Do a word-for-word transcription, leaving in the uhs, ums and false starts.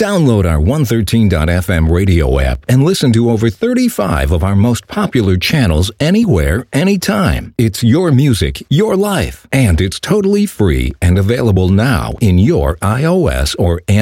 Download our one thirteen dot f m radio app and listen to over thirty-five of our most popular channels anywhere, anytime. It's your music, your life, and it's totally free and available now in your iOS or Android